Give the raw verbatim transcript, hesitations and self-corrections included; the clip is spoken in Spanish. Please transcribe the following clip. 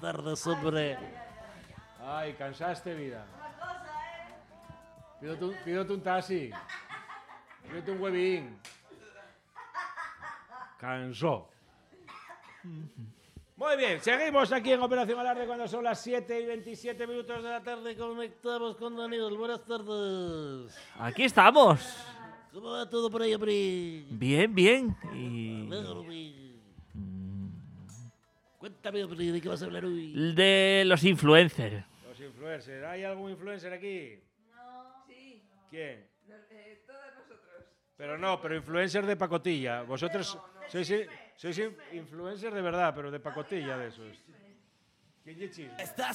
tardes, hombre. Ay, cansaste, vida. Pídote un, pídote un taxi. Pídote un huevín. Cansó. Muy bien, seguimos aquí en Operación Alarde cuando son las siete y veintisiete minutos de la tarde. Conectamos con Daniel. Buenas tardes. Aquí estamos. ¿Cómo va todo por ahí, hombre? Bien, bien. Y... Cuéntame, hombre, ¿de qué vas a hablar hoy? De los influencers. Los influencers. ¿Hay algún influencer aquí? No. Sí. ¿Quién? No, eh, todos nosotros. Pero no, pero influencer de pacotilla. Vosotros sois, sois influencers de verdad, pero de pacotilla de esos. ¿Quién es chisme?